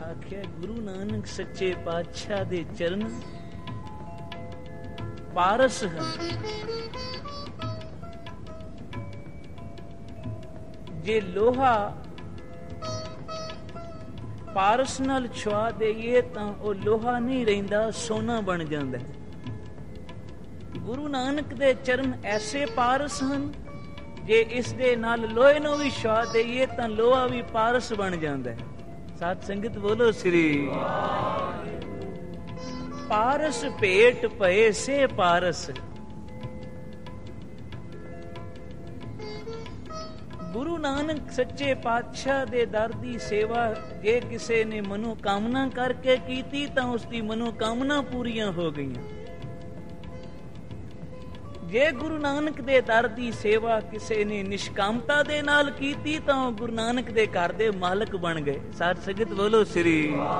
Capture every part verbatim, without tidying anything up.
ਆਖਿਆ ਗੁਰੂ ਨਾਨਕ ਸੱਚੇ ਪਾਤਸ਼ਾਹ ਦੇ ਚਰਨ ਪਾਰਸ ਹਨ। ਜੇ ਲੋਹਾ ਪਾਰਸ ਨਾਲ ਛੁਆ ਦੇਈਏ ਤਾਂ ਉਹ ਲੋਹਾ ਨਹੀਂ ਰਹਿੰਦਾ, ਸੋਨਾ ਬਣ ਜਾਂਦਾ ਹੈ। ਗੁਰੂ ਨਾਨਕ ਦੇ ਚਰਨ ਐਸੇ ਪਾਰਸ ਹਨ, ਜੇ ਇਸ ਦੇ ਨਾਲ ਲੋਹੇ ਨੂੰ ਵੀ ਛੁਆ ਦੇਈਏ ਤਾਂ ਲੋਹਾ ਵੀ ਪਾਰਸ ਬਣ ਜਾਂਦਾ ਹੈ। ਸਾਧ ਸੰਗਤ ਬੋਲੋ ਸ੍ਰੀ ਪਾਰਸ ਭੇਟ ਪਏ ਸੇ ਪਾਰਸ। ਗੁਰੂ ਨਾਨਕ ਸੱਚੇ ਪਾਤਸ਼ਾਹ ਦੇ ਦਰ ਦੀ ਸੇਵਾ ਜੇ ਕਿਸੇ ਨੇ ਮਨੋਕਾਮਨਾ ਕਰਕੇ ਕੀਤੀ ਤਾਂ ਉਸ ਦੀ ਮਨੋਕਾਮਨਾ ਪੂਰੀਆਂ ਹੋ ਗਈਆਂ। ਜੇ ਗੁਰੂ ਨਾਨਕ ਦੇ ਦਰ ਦੀ ਸੇਵਾ ਕਿਸੇ ਨੇ ਨਿਸ਼ਕਾਮਤਾ ਦੇ ਨਾਲ ਕੀਤੀ ਤਾਂ ਉਹ ਗੁਰੂ ਨਾਨਕ ਦੇ ਘਰ ਦੇ ਮਾਲਕ ਬਣ ਗਏ। ਸਾਧ ਸੰਗਤ ਬੋਲੋ ਸ੍ਰੀ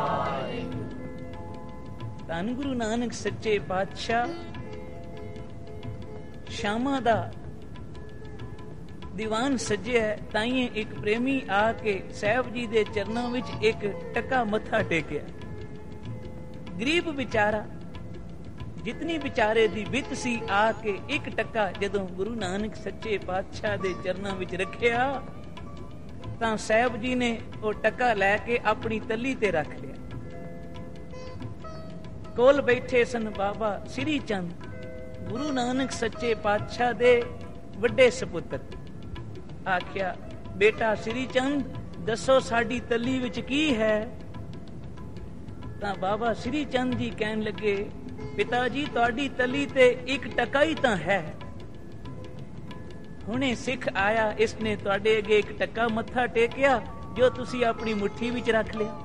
ਧੰਨ ਗੁਰੂ ਨਾਨਕ ਸੱਚੇ ਪਾਤਸ਼ਾਹ ਸ਼ਾਮਾਂ ਦਾ ਦੀਵਾਨ ਸਜਿਆ। ਤਾਈਂ ਇੱਕ ਪ੍ਰੇਮੀ ਆ ਕੇ ਸਾਹਿਬ ਜੀ ਦੇ ਚਰਨਾਂ ਵਿੱਚ ਇੱਕ ਟਕਾ ਮੱਥਾ ਟੇਕਿਆ। ਗਰੀਬ ਵਿਚਾਰਾ, ਜਿਤਨੀ ਵਿਚਾਰੇ ਦੀ ਵਿੱਤ ਸੀ, ਆ ਕੇ ਇੱਕ ਟੱਕਾ ਜਦੋਂ ਗੁਰੂ ਨਾਨਕ ਸੱਚੇ ਪਾਤਸ਼ਾਹ ਦੇ ਚਰਨਾਂ ਵਿੱਚ ਰੱਖਿਆ ਤਾਂ ਸਾਹਿਬ ਜੀ ਨੇ ਉਹ ਟੱਕਾ ਲੈ ਕੇ ਆਪਣੀ ਤੱਲੀ ਤੇ ਰੱਖ ਲਿਆ। ਕੋਲ ਬੈਠੇ ਸਨ ਬਾਬਾ ਸ੍ਰੀ ਚੰਦ, ਗੁਰੂ ਨਾਨਕ ਸੱਚੇ ਪਾਤਸ਼ਾਹ ਦੇ ਵੱਡੇ ਸਪੁੱਤਰ। ਆਖਿਆ, ਬੇਟਾ ਸ੍ਰੀ ਚੰਦ, ਦੱਸੋ ਸਾਡੀ ਤੱਲੀ ਵਿੱਚ ਕੀ ਹੈ? ਤਾਂ ਬਾਬਾ ਸ੍ਰੀ ਚੰਦ ਜੀ ਕਹਿਣ ਲੱਗੇ, ਪਿਤਾ ਜੀ, ਤੁਹਾਡੀ ਤੱਲੀ ਤੇ ਇੱਕ ਟਕਾ ਹੀ ਤਾਂ ਹੈ। ਹੁਣੇ ਸਿੱਖ ਆਇਆ, ਇਸਨੇ ਤੁਹਾਡੇ ਅੱਗੇ ਇੱਕ ਟੱਕਾ ਮੱਥਾ ਟੇਕਿਆ ਜੋ ਤੁਸੀਂ ਆਪਣੀ ਮੁੱਠੀ ਵਿੱਚ ਰੱਖ ਲਿਆ।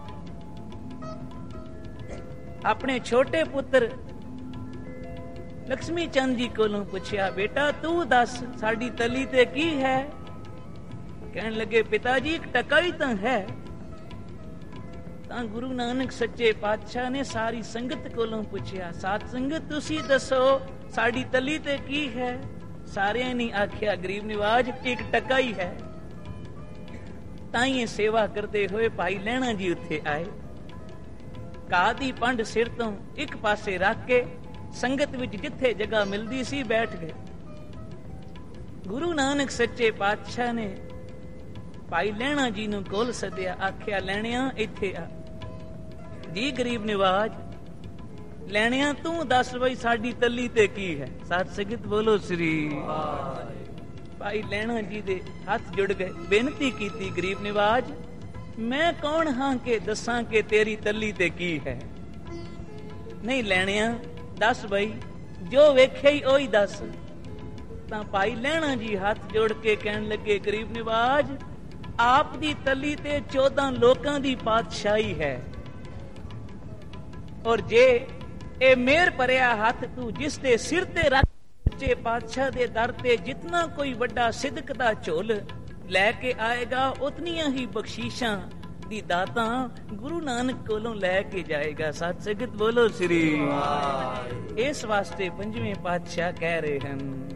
ਆਪਣੇ ਛੋਟੇ ਪੁੱਤਰ ਲక్ష్ਮੀ ਚੰਦ ਜੀ ਕੋਲੋਂ ਪੁੱਛਿਆ, ਬੇਟਾ ਤੂੰ ਦੱਸ ਸਾਡੀ ਤੱਲੀ ਤੇ ਕੀ ਹੈ? ਕਹਿਣ ਲੱਗੇ, ਪਿਤਾ ਜੀ ਇੱਕ ਟਕਾ ਹੀ ਤਾਂ ਹੈ। ਤਾਂ ਗੁਰੂ ਨਾਨਕ ਸੱਚੇ ਪਾਤਸ਼ਾਹ ਨੇ ਸਾਰੀ ਸੰਗਤ ਕੋਲੋਂ ਪੁੱਛਿਆ, ਸਾਧ ਸੰਗਤ ਤੁਸੀਂ ਦੱਸੋ ਸਾਡੀ ਤੱਲੀ ਤੇ ਕੀ ਹੈ? ਸਾਰਿਆਂ ਨੇ ਆਖਿਆ, ਗਰੀਬ ਨਿਵਾਜ ਇੱਕ ਟਕਾ ਹੀ ਹੈ। ਤਾਂ ਹੀ ਸੇਵਾ ਕਰਦੇ ਹੋਏ ਭਾਈ ਲਹਿਣਾ ਜੀ ਉੱਥੇ ਆਏ। ਘਾਹ ਦੀ ਪੰਡ ਸਿਰ ਤੋਂ ਇੱਕ ਪਾਸੇ ਰੱਖ ਕੇ ਸੰਗਤ ਵਿੱਚ ਜਿੱਥੇ ਜਗ੍ਹਾ ਮਿਲਦੀ ਸੀ ਬੈਠ ਗਏ। ਗੁਰੂ ਨਾਨਕ ਸੱਚੇ ਪਾਤਸ਼ਾਹ ਨੇ ਭਾਈ ਲਹਿਣਾ ਜੀ ਨੂੰ ਕੋਲ ਸੱਦਿਆ। ਆਖਿਆ, ਲੈਣਿਆ ਇੱਥੇ ਆ। ਜੀ ਗਰੀਬ ਨਿਵਾਜ, ਲੈਣਿਆ ਤੂੰ ਦੱਸ ਬਈ ਸਾਡੀ ਤੱਲੀ ਤੇ ਕੀ ਹੈ? ਸਾਧ ਸੰਗਤ ਬੋਲੋ ਸ੍ਰੀ। ਭਾਈ ਲਹਿਣਾ ਜੀ ਦੇ ਹੱਥ ਜੁੜ ਗਏ, ਬੇਨਤੀ ਕੀਤੀ, ਗਰੀਬ ਨਿਵਾਜ ਮੈਂ ਕੌਣ ਹਾਂ ਕਿ ਦੱਸਾਂ ਕਿ ਤੇਰੀ ਤੱਲੀ ਤੇ ਕੀ ਹੈ? ਨਹੀਂ ਲੈਣਿਆ, ਦੱਸ ਬਈ, ਜੋ ਵੇਖਿਆ ਹੀ ਉਹੀ ਦੱਸ। ਤਾਂ ਭਾਈ ਲਹਿਣਾ ਜੀ ਹੱਥ ਜੋੜ ਕੇ ਕਹਿਣ ਲੱਗੇ, ਗਰੀਬ ਨਿਵਾਜ ਆਪ ਦੀ ਤੱਲੀ ਤੇ ਚੌਦਾਂ ਲੋਕਾਂ ਦੀ ਪਾਤਸ਼ਾਹੀ ਹੈ, ਔਰ ਜੇ ਇਹ ਮੇਰ ਭਰਿਆ ਹੱਥ ਤੂੰ ਜਿਸ ਦੇ ਸਿਰ ਤੇ ਰੱਖ, ਸੱਚੇ ਪਾਤਸ਼ਾਹ ਦੇ ਦਰ ਤੇ ਜਿਤਨਾ ਕੋਈ ਵੱਡਾ ਸਿਦਕ ਦਾ ਝੋਲ ਲੈ ਕੇ ਆਏਗਾ ਉਤਨੀਆਂ ਹੀ ਬਖਸ਼ੀਸ਼ਾਂ ਦੀ ਦਾਤਾਂ ਗੁਰੂ ਨਾਨਕ ਕੋਲੋਂ ਲੈ ਕੇ ਜਾਏਗਾ। ਸਤਿ ਸੰਗਤ ਬੋਲੋ ਸ੍ਰੀ। ਇਸ ਵਾਸਤੇ ਪੰਜਵੇਂ ਪਾਤਸ਼ਾਹ ਕਹਿ ਰਹੇ ਹਨ,